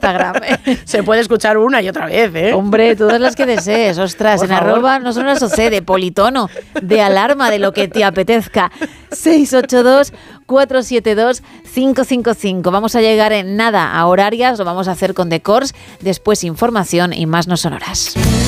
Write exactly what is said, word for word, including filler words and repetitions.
Instagram. Se puede escuchar una y otra vez, ¿eh? Hombre, todas las que desees, ostras, Por en favor. arroba no solo sucede, politono, de alarma, de lo que te apetezca. seis ocho dos, cuatro siete dos, cinco cinco cinco. Vamos a llegar en nada a horarias, lo vamos a hacer con Decors, después información y más no sonoras.